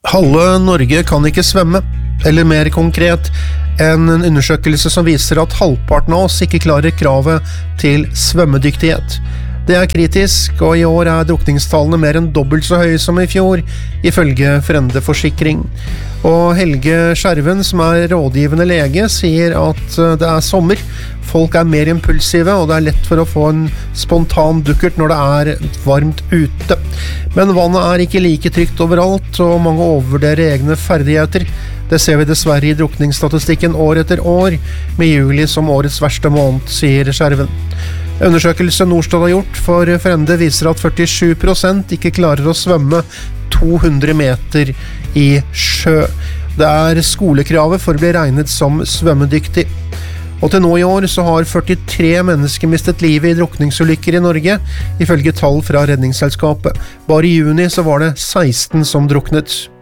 Halve Norge kan ikke svømme, eller mer konkret, en undersøkelse som viser at halvparten av oss ikke klarer kravet til svømmedyktighet. Det er kritisk, og i år er drukningstallene mer enn dobbelt så høye som i fjor, ifølge Frende Forsikring. Og Helge Skjerven, som er rådgivende lege, sier at det er sommer. Folk er mer impulsive, og det er lett for å få en spontan dukkert når det er varmt ute. Men vannet er ikke like trygt overalt, og mange overvurderer egne ferdigheter. Det ser vi dessverre i drukningsstatistikken år etter år, med juli som årets verste måned, sier Skjerven. Undersøkelse Norstad har gjort for Frende viser at 47% ikke klarer å svømme 200 meter i sjø. Det er skolekravet for å bli regnet som svømmedyktig. Og til nå i år så har 43 mennesker mistet livet i drukningsulykker i Norge, ifølge tall fra Redningsselskapet. Bare i juni så var det 16 som druknet.